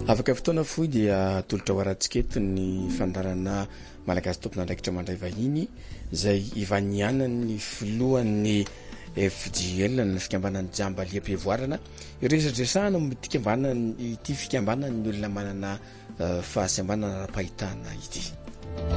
Afaka fotoana foy dia tolotra ho arantsiketo ny fandarana malagasy tompona andraikitra mandray vahiny izay ivanianany filohan'ny FJL ny fikambanan'ny jamba liam-pivoarana iresadresahana ity fikambanana ny olona manana fahasambanana ara-pahitana ity.